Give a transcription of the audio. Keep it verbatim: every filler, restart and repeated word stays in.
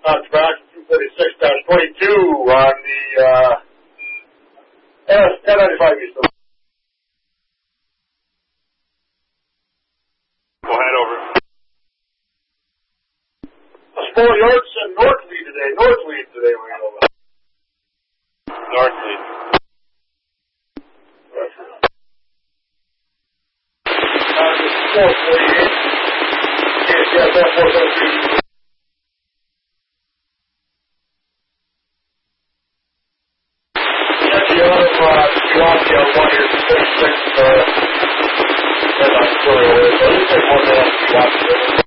Uh, track two forty-six twenty-two on the, uh, S ten ninety-five East. Go ahead, over. Small yards and north lead today. North lead today, we got over. North lead. Uh, this is four forty-eight. Yes, yes, that's four seventy-two. The other, uh, you off the one here, six, six, uh, and I'm sorry, so you take one minute to watch it.